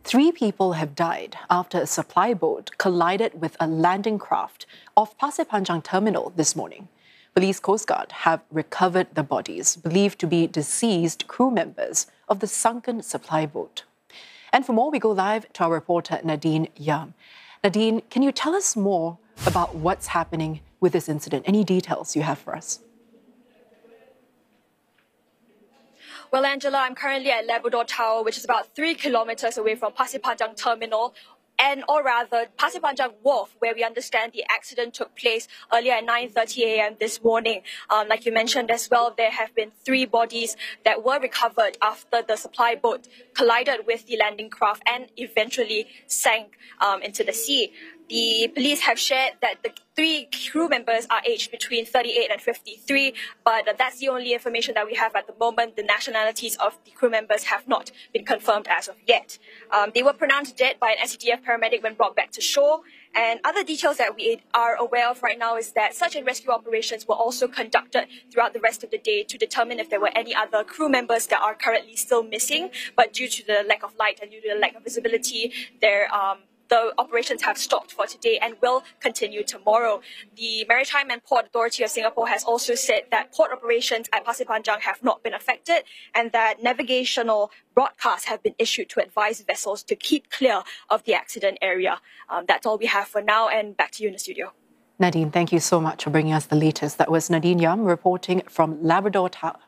3 people have died after a supply boat collided with a landing craft off Pasir Panjang terminal this morning. Police Coast Guard have recovered the bodies, believed to be deceased crew members of the sunken supply boat. And for more, we go live to our reporter Nadine Yam. Nadine, can you tell us more about what's happening with this incident? Any details you have for us? Well, Angela, I'm currently at Labrador Tower, which is about 3 kilometers away from Pasir Panjang Terminal, or rather Pasir Panjang Wharf, where we understand the accident took place earlier at 9:30 a.m. this morning. Like you mentioned as well, there have been 3 bodies that were recovered after the supply boat collided with the landing craft and eventually sank into the sea. The police have shared that the 3 crew members are aged between 38 and 53, but that's the only information that we have at the moment. The nationalities of the crew members have not been confirmed as of yet. They were pronounced dead by an SCDF paramedic when brought back to shore. And other details that we are aware of right now is that search and rescue operations were also conducted throughout the rest of the day to determine if there were any other crew members that are currently still missing. But due to the lack of light and due to the lack of visibility, the operations have stopped for today and will continue tomorrow. The Maritime and Port Authority of Singapore has also said that port operations at Pasir Panjang have not been affected and that navigational broadcasts have been issued to advise vessels to keep clear of the accident area. That's all we have for now, and back to you in the studio. Nadine, thank you so much for bringing us the latest. That was Nadine Yam reporting from Labrador Tower.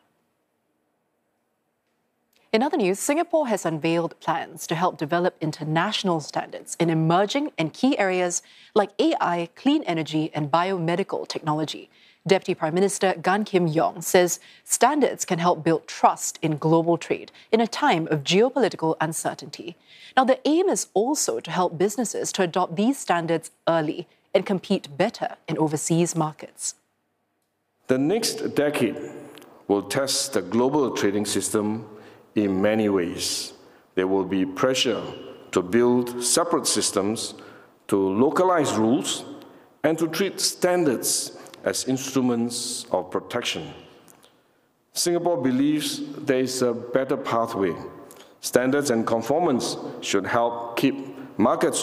In other news, Singapore has unveiled plans to help develop international standards in emerging and key areas like AI, clean energy and biomedical technology. Deputy Prime Minister Gan Kim Yong says standards can help build trust in global trade in a time of geopolitical uncertainty. Now, the aim is also to help businesses to adopt these standards early and compete better in overseas markets. The next decade will test the global trading system in many ways. There will be pressure to build separate systems, to localize rules, and to treat standards as instruments of protection. Singapore believes there is a better pathway. Standards and conformance should help keep markets